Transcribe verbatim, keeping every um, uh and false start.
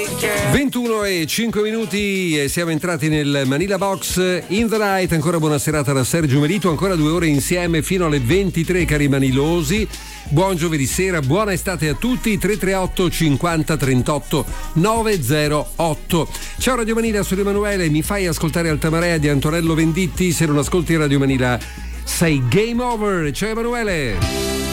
ventuno e cinque minuti e siamo entrati nel Manila Box in the Night. Ancora buona serata da Sergio Melito, ancora due ore insieme fino alle ventitré, cari manilosi. Buon giovedì sera, buona estate a tutti. Tre tre otto cinquanta trentotto novecentotto. Ciao Radio Manila, sono Emanuele. Mi fai ascoltare Alta Marea di Antonello Venditti? Se non ascolti Radio Manila sei game over. Ciao Emanuele.